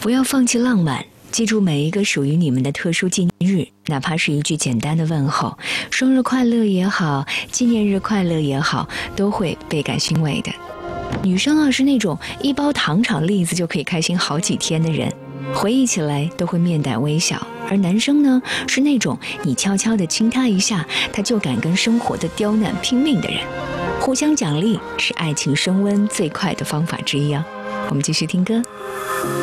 不要放弃浪漫，记住每一个属于你们的特殊纪念日，哪怕是一句简单的问候，生日快乐也好，纪念日快乐也好，都会倍感欣慰的。女生啊，是那种一包糖炒栗子就可以开心好几天的人，回忆起来都会面带微笑。而男生呢，是那种你悄悄地亲他一下，他就敢跟生活的刁难拼命的人。互相奖励是爱情升温最快的方法之一啊。我们继续听歌。